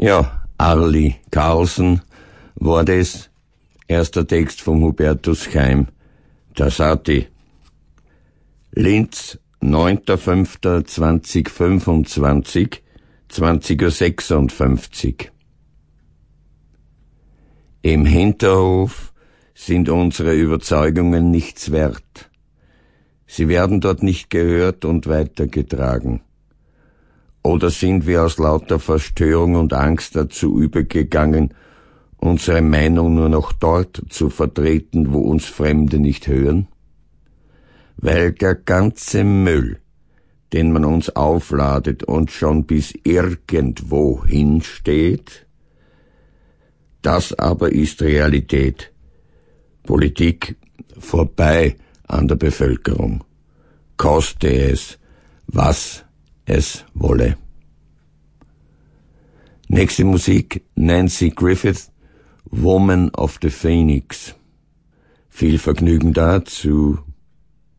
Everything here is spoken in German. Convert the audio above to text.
Ja, Arli Carlsen war das. Erster Text von Hubertus Chaim, der Sati. Linz, 9.5.2025, 20.56 Uhr. Im Hinterhof sind unsere Überzeugungen nichts wert. Sie werden dort nicht gehört und weitergetragen. Oder sind wir aus lauter Verstörung und Angst dazu übergegangen, unsere Meinung nur noch dort zu vertreten, wo uns Fremde nicht hören? Weil der ganze Müll, den man uns aufladet und schon bis irgendwo hinsteht, das aber ist Realität. Politik vorbei an der Bevölkerung. Koste es, was es wolle. Nächste Musik, Nancy Griffith, Woman of the Phoenix. Viel Vergnügen dazu.